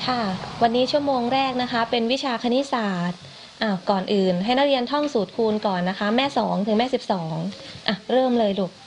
ค่ะวันนี้ชั่วโมงแรกนะคะเป็นวิชาคณิตศาสตร์ก่อนอื่นให้นักเรียนท่องสูตรคูณก่อนนะคะแม่2ถึงแม่12เริ่มเลยลูก